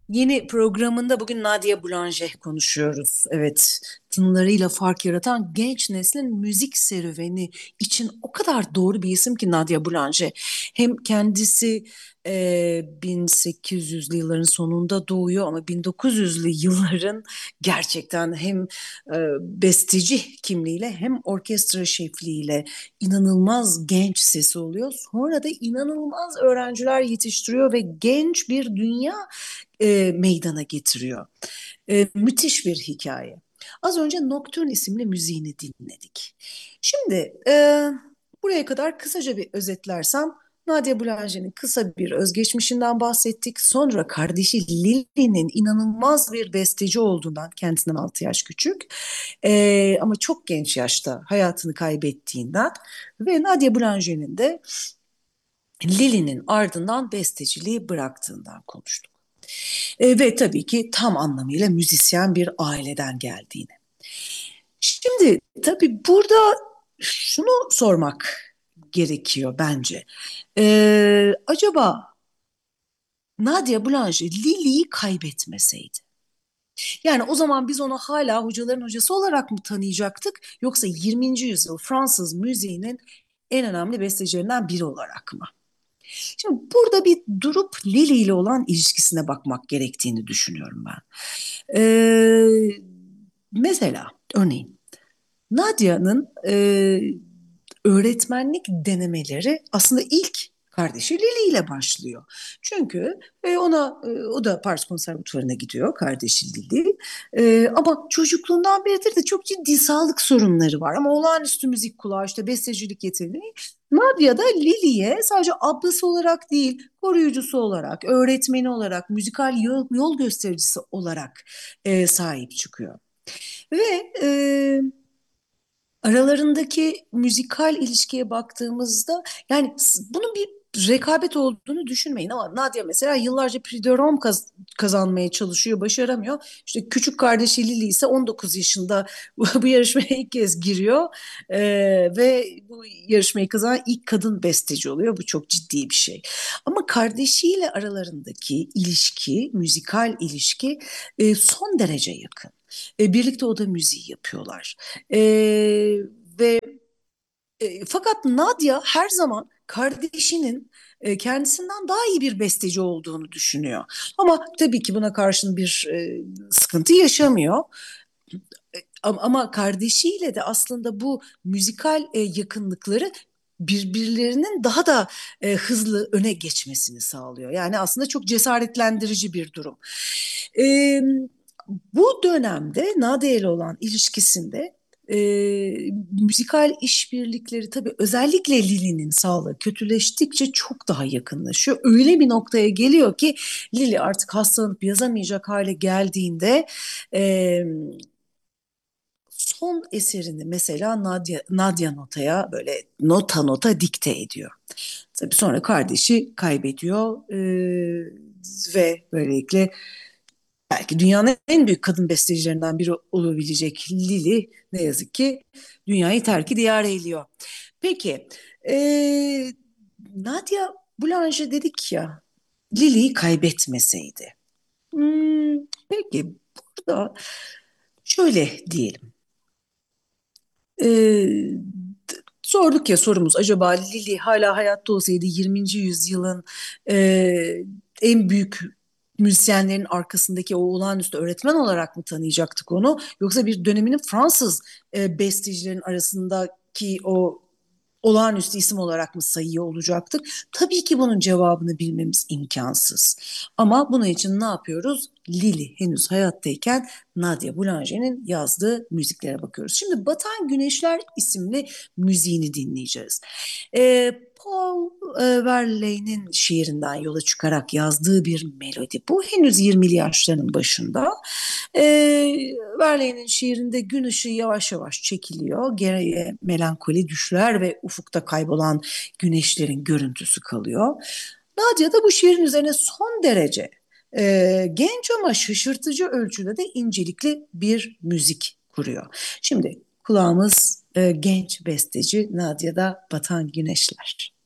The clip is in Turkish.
Yeni programında bugün Nadia Boulanger konuşuyoruz. Evet, tınılarıyla fark yaratan genç neslin müzik serüveni için o kadar doğru bir isim ki Nadia Boulanger. Hem kendisi 1800'lü yılların sonunda doğuyor ama 1900'lü yılların gerçekten hem besteci kimliğiyle hem orkestra şefliğiyle inanılmaz genç sesi oluyor. Sonra da inanılmaz öğrenciler yetiştiriyor ve genç bir dünya meydana getiriyor. Müthiş bir hikaye. Az önce Nocturne isimli müziğini dinledik. Şimdi buraya kadar kısaca bir özetlersem Nadia Boulanger'in kısa bir özgeçmişinden bahsettik. Sonra kardeşi Lili'nin inanılmaz bir besteci olduğundan, kendisinden 6 yaş küçük ama çok genç yaşta hayatını kaybettiğinden ve Nadia Boulanger'in de Lili'nin ardından besteciliği bıraktığından konuştuk. Ve tabii ki tam anlamıyla müzisyen bir aileden geldiğini. Şimdi tabii burada şunu sormak gerekiyor bence. Acaba Nadia Boulanger Lili'yi kaybetmeseydi? Yani o zaman biz onu hala hocaların hocası olarak mı tanıyacaktık yoksa 20. yüzyıl Fransız müziğinin en önemli bestecilerinden biri olarak mı? Şimdi burada bir durup Lili ile olan ilişkisine bakmak gerektiğini düşünüyorum ben. Mesela örneğin Nadia'nın öğretmenlik denemeleri aslında ilk kardeşi Lili ile başlıyor. Çünkü o da Paris Konservatuvarı'na gidiyor kardeşi Lili. Ama çocukluğundan beridir de çok ciddi sağlık sorunları var. Ama olağanüstü müzik kulağı, işte bestecilik yeteneği. Nadia da Lili'ye sadece ablası olarak değil, koruyucusu olarak, öğretmeni olarak, müzikal yol göstericisi olarak sahip çıkıyor. Ve aralarındaki müzikal ilişkiye baktığımızda yani bunun bir rekabet olduğunu düşünmeyin ama Nadia mesela yıllarca Prix de Rome kazanmaya çalışıyor, başaramıyor. İşte küçük kardeşi Lili ise 19 yaşında bu yarışmaya ilk kez giriyor ve bu yarışmayı kazanan ilk kadın besteci oluyor. Bu çok ciddi bir şey. Ama kardeşiyle aralarındaki ilişki, müzikal ilişki son derece yakın. Birlikte oda müziği yapıyorlar. E, ve fakat Nadia her zaman kardeşinin kendisinden daha iyi bir besteci olduğunu düşünüyor. Ama tabii ki buna karşın bir sıkıntı yaşamıyor. Ama kardeşiyle de aslında bu müzikal yakınlıkları birbirlerinin daha da hızlı öne geçmesini sağlıyor. Yani aslında çok cesaretlendirici bir durum. E, Bu dönemde Nadia ile olan ilişkisinde e, müzikal işbirlikleri tabii özellikle Lili'nin sağlığı kötüleştikçe çok daha yakınlaşıyor. Öyle bir noktaya geliyor ki Lili artık hastalanıp yazamayacak hale geldiğinde e, son eserini mesela Nadia Nota'ya böyle nota nota dikte ediyor. Tabii sonra kardeşi kaybediyor ve böylelikle belki dünyanın en büyük kadın bestecilerinden biri olabilecek Lili ne yazık ki dünyayı terki diyar eyliyor. Peki Nadia Boulanger dedik ya Lili'yi kaybetmeseydi. Peki burada şöyle diyelim. Ee, Sorduk ya sorumuz acaba Lili hala hayatta olsaydı 20. yüzyılın e, en büyük müzisyenlerin arkasındaki o olağanüstü öğretmen olarak mı tanıyacaktık onu yoksa bir döneminin Fransız bestecilerin arasındaki o olağanüstü isim olarak mı sayıyor olacaktık? Tabii ki bunun cevabını bilmemiz imkansız. Ama bunun için ne yapıyoruz? Lili henüz hayattayken Nadia Boulanger'in yazdığı müziklere bakıyoruz. Şimdi Batan Güneşler isimli müziğini dinleyeceğiz. Paul Verlaine'in şiirinden yola çıkarak yazdığı bir melodi. Bu henüz 20'li yaşlarının başında. E, Verlaine'in şiirinde gün ışığı yavaş yavaş çekiliyor. Geriye melankoli düşler ve ufukta kaybolan güneşlerin görüntüsü kalıyor. Nadia da bu şiirin üzerine son derece genç ama şaşırtıcı ölçüde de incelikli bir müzik kuruyor. Şimdi kulağımız genç besteci Nadia'da Batan Güneşler.